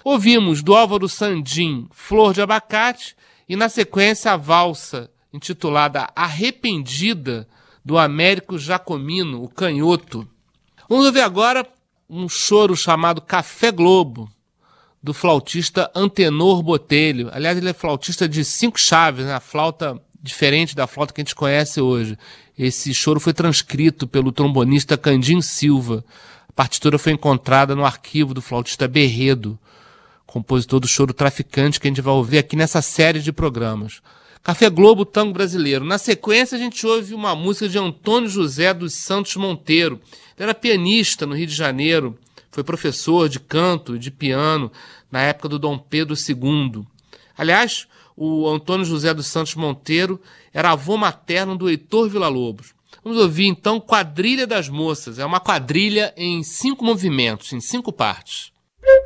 Ouvimos do Álvaro Sandin, Flor de Abacate, e na sequência a valsa intitulada Arrependida, do Américo Jacomino, o Canhoto. Vamos ouvir agora um choro chamado Café Globo, do flautista Antenor Botelho. Aliás, ele é flautista de 5 chaves, né? A flauta diferente da flauta que a gente conhece hoje. Esse choro foi transcrito pelo trombonista Candim Silva. A partitura foi encontrada no arquivo do flautista Berredo, compositor do Choro Traficante, que a gente vai ouvir aqui nessa série de programas. Café Globo, tango brasileiro. Na sequência, a gente ouve uma música de Antônio José dos Santos Monteiro. Ele era pianista no Rio de Janeiro, foi professor de canto e de piano na época do Dom Pedro II. Aliás, o Antônio José dos Santos Monteiro era avô materno do Heitor Villa-Lobos. Vamos ouvir, então, Quadrilha das Moças. É uma quadrilha em 5 movimentos, em 5 partes.